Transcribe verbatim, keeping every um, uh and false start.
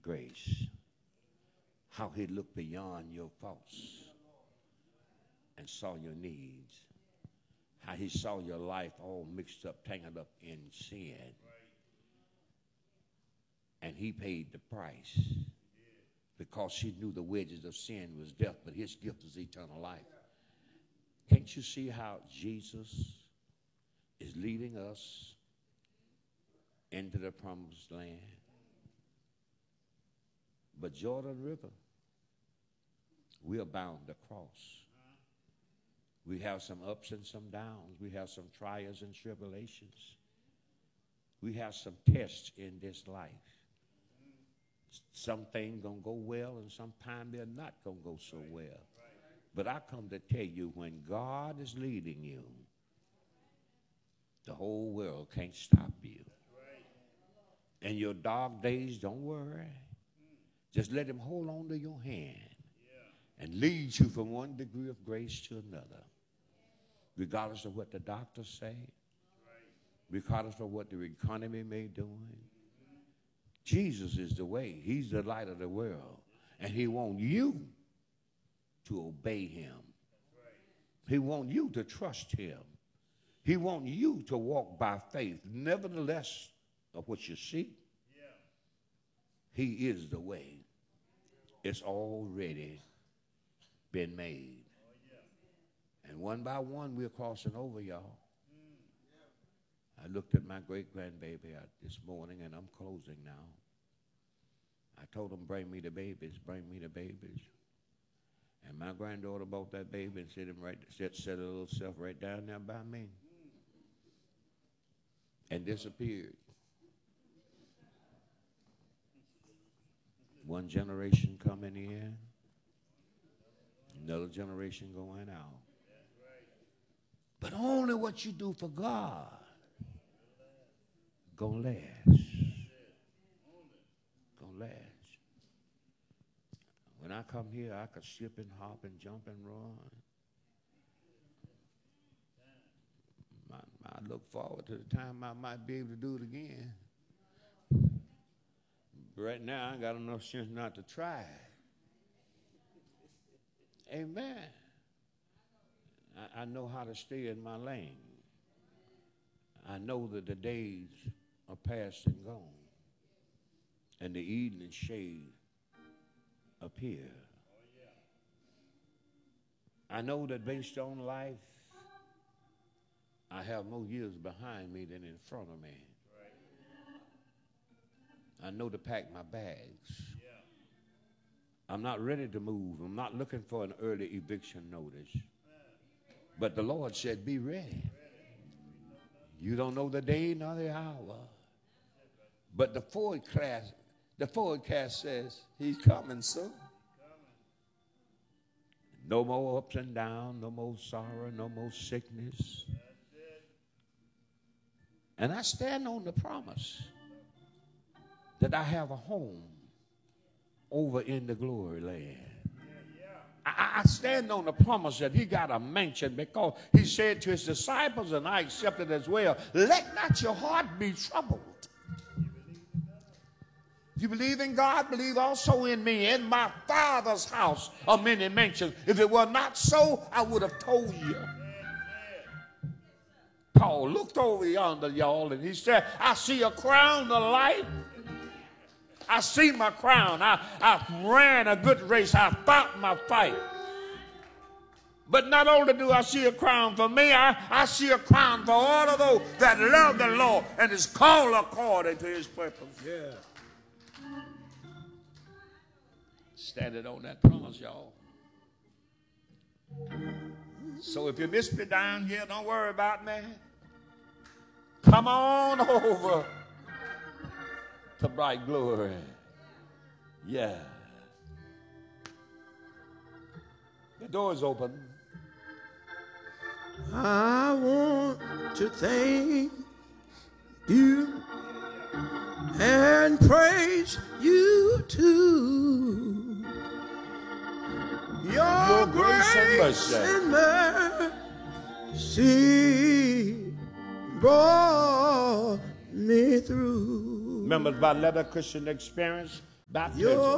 grace. How he looked beyond your faults and saw your needs. How he saw your life all mixed up, tangled up in sin. And he paid the price because he knew the wages of sin was death, but his gift is eternal life. Can't you see how Jesus is leading us into the promised land? But Jordan River, we are bound to cross. We have some ups and some downs. We have some trials and tribulations. We have some tests in this life. Some things gonna go well, and sometimes they're not gonna go so well. But I come to tell you, when God is leading you, the whole world can't stop you. In your dark days, don't worry. Just let him hold on to your hand and lead you from one degree of grace to another. Regardless of what the doctors say, regardless of what the economy may be doing. Jesus is the way. He's the light of the world. And he wants you to obey him. He wants you to trust him. He wants you to walk by faith, nevertheless of what you see. He is the way. It's already been made. And one by one, we're crossing over, y'all. I looked at my great-grandbaby this morning, and I'm closing now. I told him, bring me the babies, bring me the babies. And my granddaughter bought that baby and set him right, set, set her little self right down there by me. And disappeared. One generation coming in, another generation going out. But only what you do for God gonna last. Gonna last. When I come here, I could skip and hop and jump and run. I, I look forward to the time I might be able to do it again. Right now, I got enough sense not to try. Amen. I, I know how to stay in my lane. I know that the days are past and gone, and the evening shade appear. I know that based on life, I have more years behind me than in front of me. I know to pack my bags. I'm not ready to move. I'm not looking for an early eviction notice. But the Lord said, be ready. You don't know the day nor the hour. But the forecast, the forecast says he's coming soon. No more ups and downs, no more sorrow, no more sickness. And I stand on the promise that I have a home over in the glory land. I, I stand on the promise that he got a mansion because he said to his disciples, and I accept it as well, let not your heart be troubled. You believe in God, believe also in me. In my Father's house are many mansions. If it were not so, I would have told you. Paul looked over yonder, y'all, and he said, I see a crown of life. I see my crown. I, I ran a good race. I fought my fight. But not only do I see a crown for me, I, I see a crown for all of those that love the Lord and is called according to his purpose. Yeah. Standing on that promise, y'all. So if you miss me down here, don't worry about me. Come on over to bright glory. Yeah. The door is open. I want to thank you and praise you too. Your, Your grace, grace and mercy, mercy brought me through. Members by Leather Christian Experience, baptism. Your